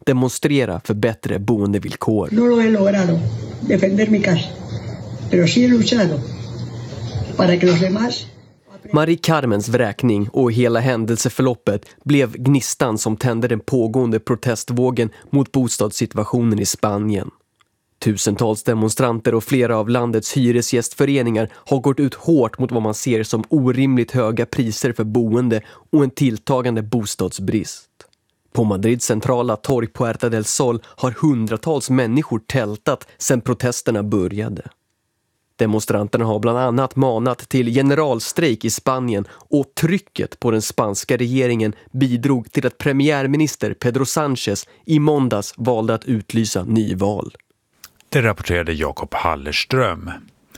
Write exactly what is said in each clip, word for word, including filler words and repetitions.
demonstrera för bättre boendevillkor. No lo he logrado defender mi casa, pero sí he luchado para que los demás. Marie Carmens vräkning och hela händelseförloppet blev gnistan som tände den pågående protestvågen mot bostadssituationen i Spanien. Tusentals demonstranter och flera av landets hyresgästföreningar har gått ut hårt mot vad man ser som orimligt höga priser för boende och en tilltagande bostadsbrist. På Madrids centrala torg Puerta del Sol har hundratals människor tältat sedan protesterna började. Demonstranterna har bland annat manat till generalstrejk i Spanien och trycket på den spanska regeringen bidrog till att premiärminister Pedro Sánchez i måndags valde att utlysa nyval. Det rapporterade Jakob Hallerström.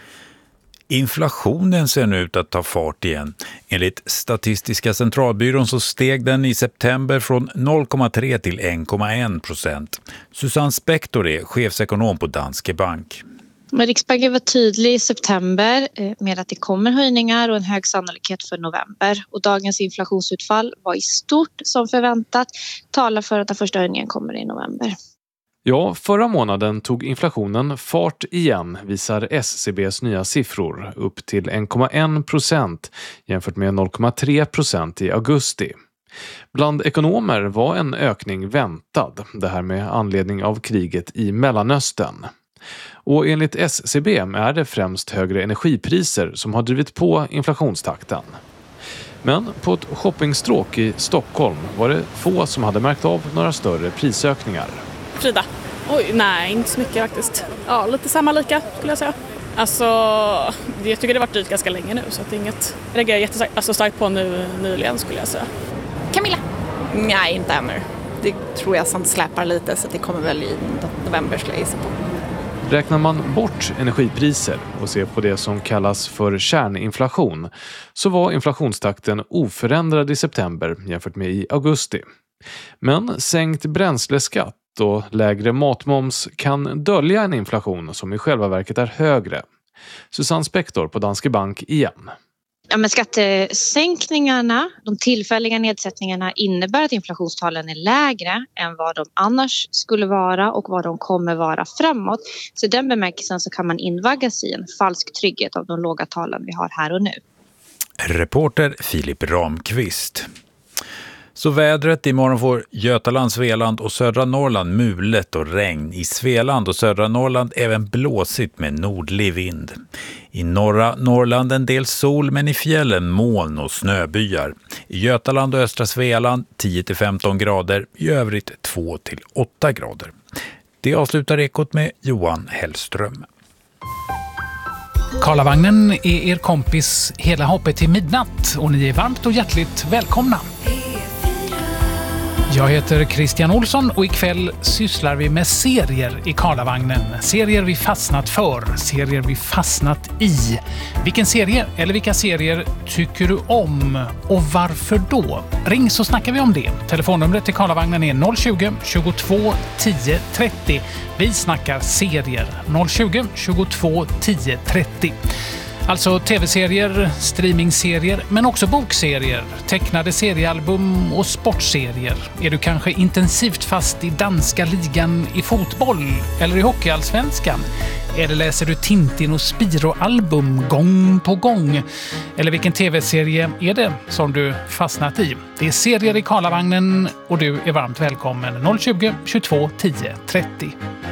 Inflationen ser nu ut att ta fart igen. Enligt Statistiska centralbyrån så steg den i september från noll komma tre till en komma en procent. Susanne Spektor är chefsekonom på Danske Bank. Men Riksbanken var tydlig i september med att det kommer höjningar och en hög sannolikhet för november. Och dagens inflationsutfall var i stort som förväntat, talar för att den första höjningen kommer i november. Ja, förra månaden tog inflationen fart igen, visar S C B:s nya siffror, upp till en komma en procent jämfört med noll komma tre procent i augusti. Bland ekonomer var en ökning väntad, det här med anledning av kriget i Mellanöstern. Och enligt S C B är det främst högre energipriser som har drivit på inflationstakten. Men på ett shoppingstråk i Stockholm var det få som hade märkt av några större prisökningar. Frida. Oj, nej, inte så mycket faktiskt. Ja, lite samma lika skulle jag säga. Alltså, jag tycker det har varit dyrt ganska länge nu så att det är inget jag reagerar jättestarkt alltså starkt på nu nyligen skulle jag säga. Camilla? Nej, inte ännu. Det tror jag som släpar lite så det kommer väl i november skulle jag gissa på. Räknar man bort energipriser och ser på det som kallas för kärninflation så var inflationstakten oförändrad i september jämfört med i augusti. Men sänkt bränsleskatt och lägre matmoms kan dölja en inflation som i själva verket är högre. Susanne Spektor på Danske Bank igen. Ja, men skattesänkningarna, de tillfälliga nedsättningarna innebär att inflationstalen är lägre än vad de annars skulle vara och vad de kommer vara framåt. Så i den bemärkelsen så kan man invaggas i en falsk trygghet av de låga talen vi har här och nu. Reporter Filip Ramqvist. Så vädret, imorgon får Götaland, Svealand och södra Norrland mulet och regn. I Svealand och södra Norrland även blåsigt med nordlig vind. I norra Norrland en del sol men i fjällen moln och snöbyar. I Götaland och östra Svealand tio till femton grader, i övrigt två till åtta grader. Det avslutar Ekot med Johan Hellström. Karlavagnen är er kompis hela hoppet till midnatt och ni är varmt och hjärtligt välkomna. Jag heter Christian Olsson och ikväll sysslar vi med serier i Karlavagnen. Serier vi fastnat för, serier vi fastnat i. Vilken serie eller vilka serier tycker du om och varför då? Ring så snackar vi om det. Telefonnumret till Karlavagnen är noll tjugo, tjugotvå, tio, trettio. Vi snackar serier noll tjugo, tjugotvå, tio, trettio. Alltså tv-serier, streamingserier, men också bokserier, tecknade seriealbum och sportserier. Är du kanske intensivt fast i danska ligan i fotboll eller i hockeyallsvenskan? Eller läser du Tintin och Spiro-album gång på gång? Eller vilken tv-serie är det som du fastnat i? Det är serier i Karlavagnen och du är varmt välkommen noll tjugo, tjugotvå, tio, trettio.